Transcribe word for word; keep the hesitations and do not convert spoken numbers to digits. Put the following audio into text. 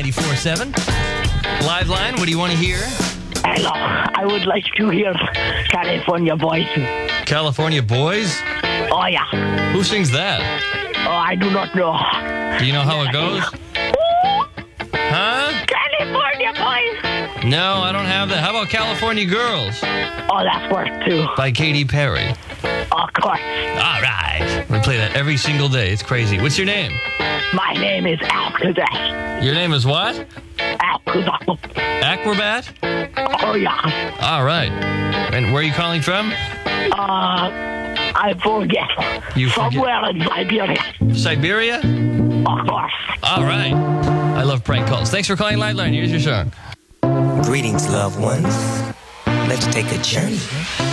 ninety-four seven. Live line, what do you want to hear? Hello, I would like to hear California Boys. California Boys? Oh, yeah. Who sings that? Oh, I do not know. Do you know how it goes? Huh? California Boys. No, I don't have that. How about California Girls? Oh, that's worth too. By Katy Perry. Of course. All right. We play that every single day. It's crazy. What's your name? My name is Acrobat. Your name is what? Acrobat. Acrobat? Oh, yeah. All right. And where are you calling from? Uh, I forget. You forget. Somewhere in Siberia. Siberia? Of course. All right. I love prank calls. Thanks for calling Liveline. Here's your song. Greetings, loved ones. Let's take a journey